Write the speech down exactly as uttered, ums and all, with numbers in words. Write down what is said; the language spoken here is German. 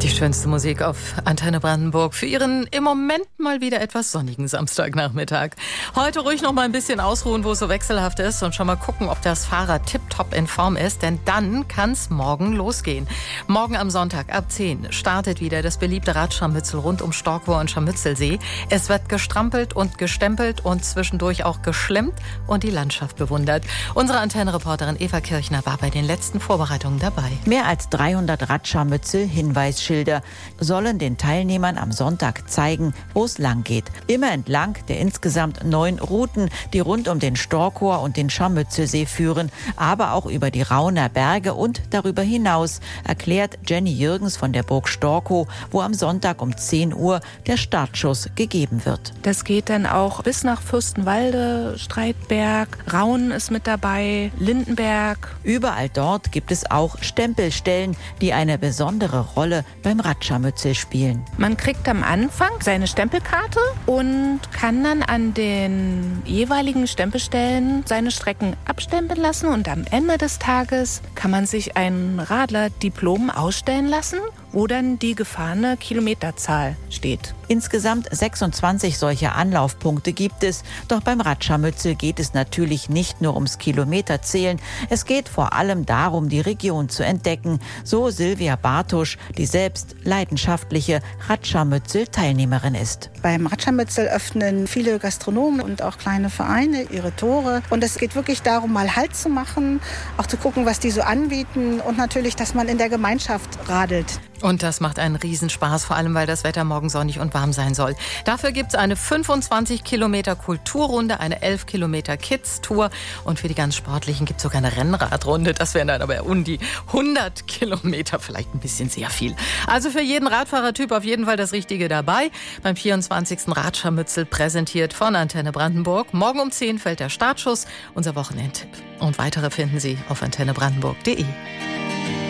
Die schönste Musik auf Antenne Brandenburg für Ihren im Moment mal wieder etwas sonnigen Samstagnachmittag. Heute ruhig noch mal ein bisschen ausruhen, wo es so wechselhaft ist und schon mal gucken, ob das Fahrrad tipptopp in Form ist, denn dann kann es morgen losgehen. Morgen am Sonntag ab zehn startet wieder das beliebte Radscharmützel rund um Storkower und Scharmützelsee. Es wird gestrampelt und gestempelt und zwischendurch auch geschlemmt und die Landschaft bewundert. Unsere Antenne-Reporterin Eva Kirchner war bei den letzten Vorbereitungen dabei. Mehr als dreihundert Radscharmützel, Hinweisschilder sollen den Teilnehmern am Sonntag zeigen, wo es lang geht. Immer entlang der insgesamt neun Routen, die rund um den Storkower und den Scharmützelsee führen, aber auch über die Rauner Berge und darüber hinaus, erklärt Jenny Jürgens von der Burg Storkow, wo am Sonntag um zehn Uhr der Startschuss gegeben wird. Das geht dann auch bis nach Fürstenwalde, Streitberg, Raun ist mit dabei, Lindenberg. Überall dort gibt es auch Stempelstellen, die eine besondere Rolle beim Radscharmützel spielen. Man kriegt am Anfang seine Stempelkarte und kann dann an den jeweiligen Stempelstellen seine Strecken abstempeln lassen und am Ende des Tages kann man sich ein Radlerdiplom ausstellen lassen, wo dann die gefahrene Kilometerzahl steht. Insgesamt sechsundzwanzig solcher Anlaufpunkte gibt es. Doch beim Radscharmützel geht es natürlich nicht nur ums Kilometerzählen. Es geht vor allem darum, die Region zu entdecken. So Silvia Bartusch, die selbst leidenschaftliche Radscharmützel-Teilnehmerin ist. Beim Radscharmützel öffnen viele Gastronomen und auch kleine Vereine ihre Tore. Und es geht wirklich darum, mal Halt zu machen, auch zu gucken, was die so anbieten und natürlich, dass man in der Gemeinschaft radelt. Und das macht einen Riesenspaß, vor allem weil das Wetter morgen sonnig und warm sein soll. Dafür gibt es eine fünfundzwanzig Kilometer Kulturrunde, eine elf Kilometer Kids-Tour und für die ganz Sportlichen gibt es sogar eine Rennradrunde. Das wären dann aber um die hundert Kilometer, vielleicht ein bisschen sehr viel. Also für jeden Radfahrertyp auf jeden Fall das Richtige dabei. Beim vierundzwanzigsten Radscharmützel präsentiert von Antenne Brandenburg. Morgen um zehn fällt der Startschuss, unser Wochenendtipp. Und weitere finden Sie auf antenne brandenburg punkt de.